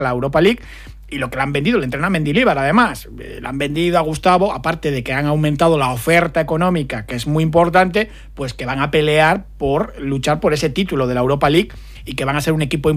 la Europa League. Y lo que le han vendido, le entrena a Mendilibar además, le han vendido a Gustavo, aparte de que han aumentado la oferta económica, que es muy importante, pues que van a pelear por luchar por ese título de la Europa League y que van a ser un equipo